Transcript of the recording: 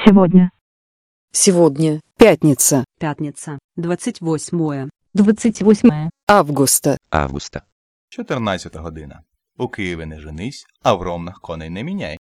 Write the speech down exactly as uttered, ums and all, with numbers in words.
сегодня? Сегодня пятница, Пятница, двадцать восьмое двадцать восьмое августа. августа. чотирнадцята година. У Києві не женись, а в Ромнах коней не міняй.